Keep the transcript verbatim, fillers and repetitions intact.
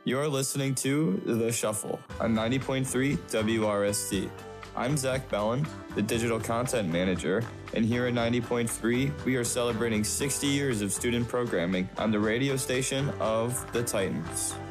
You're listening to The Shuffle on ninety point three W R S T. I'm Zach Bellin, the Digital Content Manager, and here at ninety point three, we are celebrating sixty years of student programming on the radio station of the Titans.